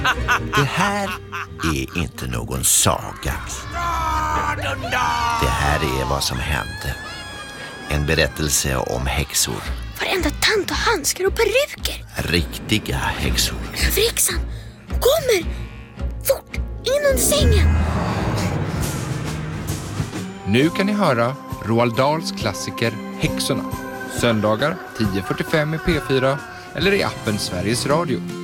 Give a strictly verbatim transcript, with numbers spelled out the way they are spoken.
Det här är inte någon saga. Det här är vad som hände. En berättelse om häxor. Varenda tant och handskar och peruker. Riktiga häxor. Överhäxan, hon kommer! Fort, in under sängen! Nu kan ni höra Roald Dahls klassiker Häxorna. Söndagar tio fyrtiofem i P fyra eller i appen Sveriges Radio.